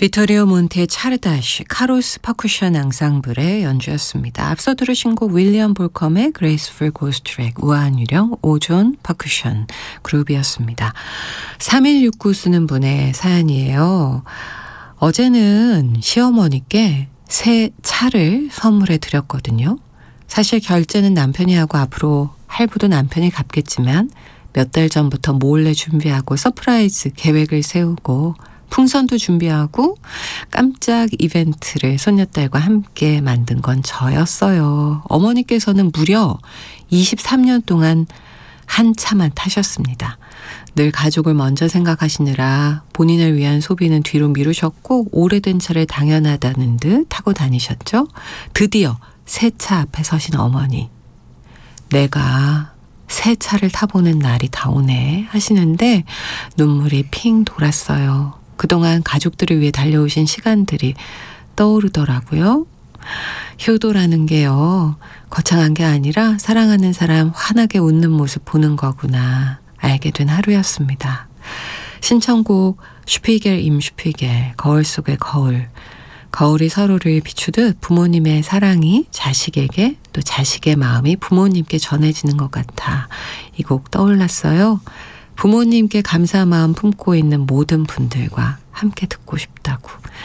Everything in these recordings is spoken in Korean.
비토리오 몬테의 차르다시, 카로스 퍼쿠션 앙상블의 연주였습니다. 앞서 들으신 곡 윌리엄 볼컴의 그레이스풀 고스트랙, 우아한 유령, 오존 퍼쿠션 그룹이었습니다. 3169 쓰는 분의 사연이에요. 어제는 시어머니께 새 차를 선물해 드렸거든요. 사실 결제는 남편이 하고 앞으로 할부도 남편이 갚겠지만 몇 달 전부터 몰래 준비하고 서프라이즈 계획을 세우고 풍선도 준비하고 깜짝 이벤트를 손녀딸과 함께 만든 건 저였어요. 어머니께서는 무려 23년 동안 한 차만 타셨습니다. 늘 가족을 먼저 생각하시느라 본인을 위한 소비는 뒤로 미루셨고 오래된 차를 당연하다는 듯 타고 다니셨죠. 드디어 새 차 앞에 서신 어머니. 내가 새 차를 타보는 날이 다오네 하시는데 눈물이 핑 돌았어요. 그동안 가족들을 위해 달려오신 시간들이 떠오르더라고요. 효도라는 게요, 거창한 게 아니라 사랑하는 사람 환하게 웃는 모습 보는 거구나 알게 된 하루였습니다. 신청곡 슈피겔 임 슈피겔, 거울 속의 거울. 거울이 서로를 비추듯 부모님의 사랑이 자식에게, 또 자식의 마음이 부모님께 전해지는 것 같아 이 곡 떠올랐어요. 부모님께 감사 마음 품고 있는 모든 분들과 함께 듣고 싶다고.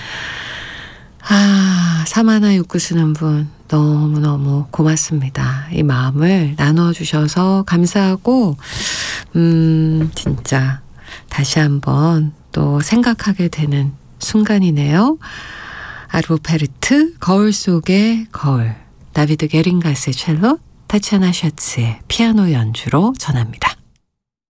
3169 쓰는 분 너무너무 고맙습니다. 이 마음을 나눠주셔서 감사하고 진짜 다시 한번 또 생각하게 되는 순간이네요. 아르보 페르트, 거울 속의 거울. 다비드 게링가스의 첼로, 타치아나 샤츠의 피아노 연주로 전합니다.